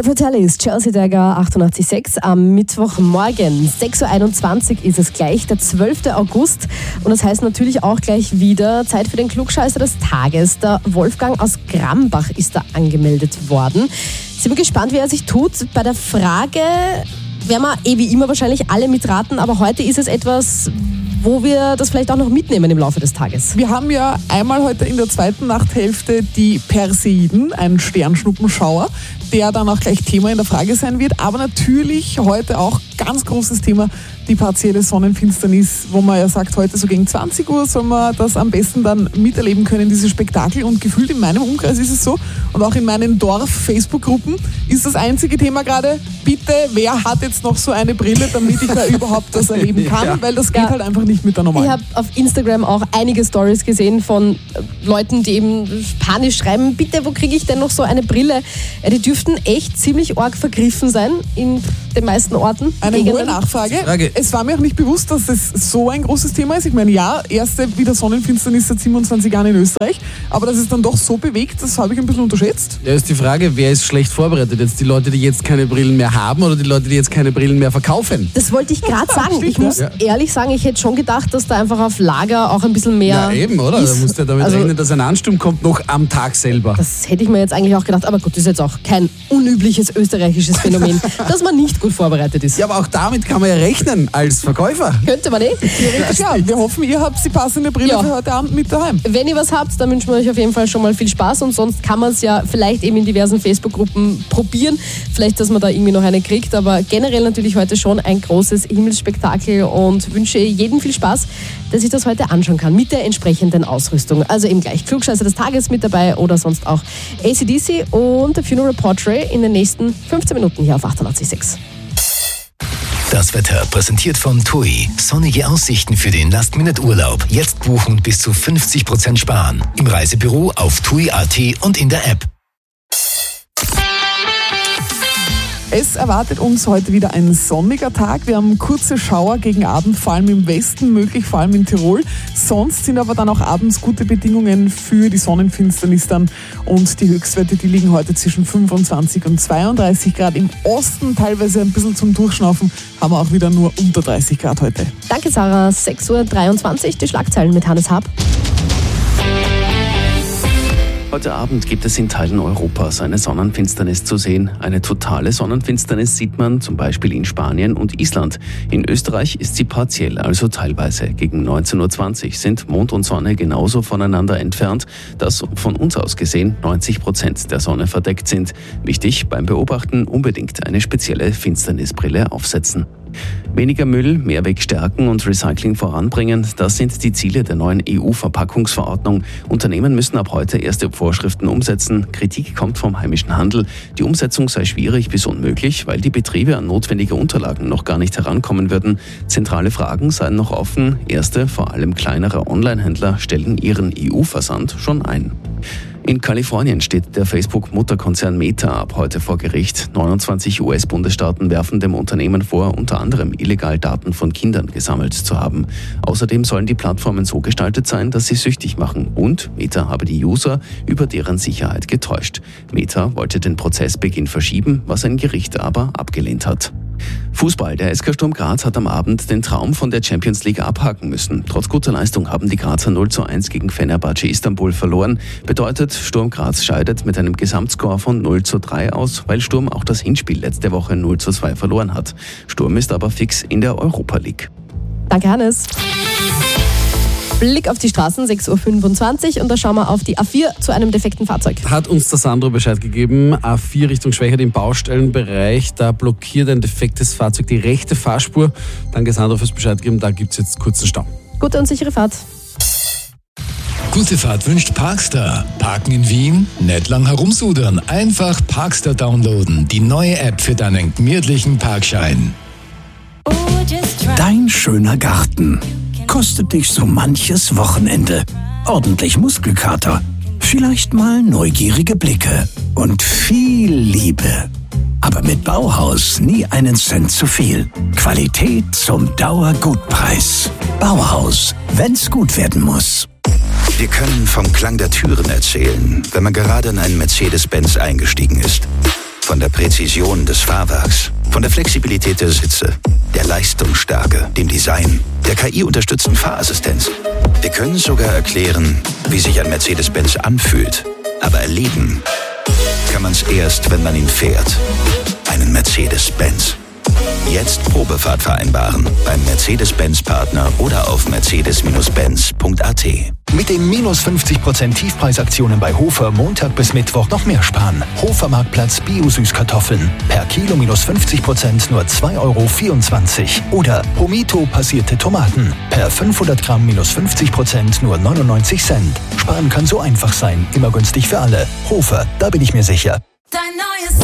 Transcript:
Fratellis, Chelsea Dagger 88.6 am Mittwochmorgen. 6.21 Uhr ist es gleich, der 12. August. Und das heißt natürlich auch gleich wieder Zeit für den Klugscheißer des Tages. Der Wolfgang aus Grambach ist da angemeldet worden. Sind wir gespannt, wie er sich tut. Bei der Frage werden wir wie immer wahrscheinlich alle mitraten, aber heute ist es etwas, wo wir das vielleicht auch noch mitnehmen im Laufe des Tages. Wir haben ja einmal heute in der zweiten Nachthälfte die Perseiden, einen Sternschnuppenschauer, der dann auch gleich Thema in der Frage sein wird. Aber natürlich heute auch ganz großes Thema, die partielle Sonnenfinsternis, wo man ja sagt, heute so gegen 20 Uhr soll man das am besten dann miterleben können, dieses Spektakel. Und gefühlt in meinem Umkreis ist es so und auch in meinen Dorf-Facebook-Gruppen ist das einzige Thema gerade, bitte, wer hat jetzt noch so eine Brille, damit ich da überhaupt das erleben kann, weil das geht halt einfach nicht mit der normalen. Ich habe auf Instagram auch einige Stories gesehen von Leuten, die eben panisch schreiben, bitte, wo kriege ich denn noch so eine Brille? Die dürften echt ziemlich arg vergriffen sein in den meisten Orten. Eine hohe Nachfrage. Es war mir auch nicht bewusst, dass es so ein großes Thema ist. Ich meine, ja, erste wieder Sonnenfinsternis seit 27 Jahren in Österreich, aber dass es dann doch so bewegt, das habe ich ein bisschen unterschätzt. Ja, ist die Frage, wer ist schlecht vorbereitet? Jetzt die Leute, die jetzt keine Brillen mehr haben oder die Leute, die jetzt keine Brillen mehr verkaufen? Das wollte ich gerade sagen. Ich muss ehrlich sagen, ich hätte schon gedacht, dass da einfach auf Lager auch ein bisschen mehr Ja, eben, oder? ist. Da musst du ja damit rechnen, dass ein Ansturm kommt noch am Tag selber. Das hätte ich mir jetzt eigentlich auch gedacht, aber gut, das ist jetzt auch kein unübliches österreichisches Phänomen, dass man nicht gut vorbereitet ist. Ja, aber auch damit kann man ja rechnen als Verkäufer. Könnte man Theoretisch ja. Wir hoffen, ihr habt die passende Brille für heute Abend mit daheim. Wenn ihr was habt, dann wünschen wir euch auf jeden Fall schon mal viel Spaß und sonst kann man es ja vielleicht eben in diversen Facebook-Gruppen probieren. Vielleicht, dass man da irgendwie noch eine kriegt, aber generell natürlich heute schon ein großes Himmelsspektakel und wünsche jedem viel Spaß, der sich das heute anschauen kann mit der entsprechenden Ausrüstung. Also eben gleich Klugscheißer des Tages mit dabei oder sonst auch AC/DC und der Funeral Portrait in den nächsten 15 Minuten hier auf 88.6. Das Wetter präsentiert von TUI. Sonnige Aussichten für den Last-Minute-Urlaub. Jetzt buchen bis zu 50% sparen. Im Reisebüro auf TUI.at und in der App. Es erwartet uns heute wieder ein sonniger Tag. Wir haben kurze Schauer gegen Abend, vor allem im Westen möglich, vor allem in Tirol. Sonst sind aber dann auch abends gute Bedingungen für die Sonnenfinsternis dann. Und die Höchstwerte, die liegen heute zwischen 25 und 32 Grad. Im Osten teilweise ein bisschen zum Durchschnaufen, haben wir auch wieder nur unter 30 Grad heute. Danke Sarah, 6.23 Uhr, die Schlagzeilen mit Hannes Haab. Heute Abend gibt es in Teilen Europas eine Sonnenfinsternis zu sehen. Eine totale Sonnenfinsternis sieht man zum Beispiel in Spanien und Island. In Österreich ist sie partiell, also teilweise. Gegen 19.20 Uhr sind Mond und Sonne genauso voneinander entfernt, dass von uns aus gesehen 90% der Sonne verdeckt sind. Wichtig, beim Beobachten unbedingt eine spezielle Finsternisbrille aufsetzen. Weniger Müll, Mehrweg stärken und Recycling voranbringen, das sind die Ziele der neuen EU-Verpackungsverordnung. Unternehmen müssen ab heute erste Vorschriften umsetzen. Kritik kommt vom heimischen Handel. Die Umsetzung sei schwierig bis unmöglich, weil die Betriebe an notwendige Unterlagen noch gar nicht herankommen würden. Zentrale Fragen seien noch offen. Erste, vor allem kleinere Online-Händler stellen ihren EU-Versand schon ein. In Kalifornien steht der Facebook-Mutterkonzern Meta ab heute vor Gericht. 29 US-Bundesstaaten werfen dem Unternehmen vor, unter anderem illegal Daten von Kindern gesammelt zu haben. Außerdem sollen die Plattformen so gestaltet sein, dass sie süchtig machen. Und Meta habe die User über deren Sicherheit getäuscht. Meta wollte den Prozessbeginn verschieben, was ein Gericht aber abgelehnt hat. Fußball. Der SK Sturm Graz hat am Abend den Traum von der Champions League abhaken müssen. Trotz guter Leistung haben die Grazer 0:1 gegen Fenerbahce Istanbul verloren. Bedeutet, Sturm Graz scheidet mit einem Gesamtscore von 0:3 aus, weil Sturm auch das Hinspiel letzte Woche 0:2 verloren hat. Sturm ist aber fix in der Europa League. Danke Hannes. Blick auf die Straßen, 6.25 Uhr und da schauen wir auf die A4 zu einem defekten Fahrzeug. Hat uns der Sandro Bescheid gegeben, A4 Richtung Schwächert im Baustellenbereich, da blockiert ein defektes Fahrzeug die rechte Fahrspur. Danke Sandro fürs Bescheid geben, da gibt es jetzt kurzen Stau. Gute und sichere Fahrt. Gute Fahrt wünscht Parkstar. Parken in Wien? Nicht lang herumsudern. Einfach Parkstar downloaden. Die neue App für deinen gemütlichen Parkschein. Dein schöner Garten kostet dich so manches Wochenende. Ordentlich Muskelkater, vielleicht mal neugierige Blicke und viel Liebe. Aber mit Bauhaus nie einen Cent zu viel. Qualität zum Dauergutpreis. Bauhaus, wenn's gut werden muss. Wir können vom Klang der Türen erzählen, wenn man gerade in einen Mercedes-Benz eingestiegen ist. Von der Präzision des Fahrwerks, von der Flexibilität der Sitze, der Leistungsstärke, dem Design, der KI-unterstützten Fahrassistenz. Wir können sogar erklären, wie sich ein Mercedes-Benz anfühlt. Aber erleben kann man es erst, wenn man ihn fährt. Einen Mercedes-Benz. Jetzt Probefahrt vereinbaren beim Mercedes-Benz-Partner oder auf mercedes-benz.at. Mit den minus 50% Tiefpreisaktionen bei Hofer Montag bis Mittwoch noch mehr sparen. Hofer Marktplatz Bio-Süßkartoffeln. Per Kilo minus 50% nur 2,24 €. Oder Pomito passierte Tomaten. Per 500 Gramm minus 50% nur 99 Cent. Sparen kann so einfach sein. Immer günstig für alle. Hofer, da bin ich mir sicher. Dein neues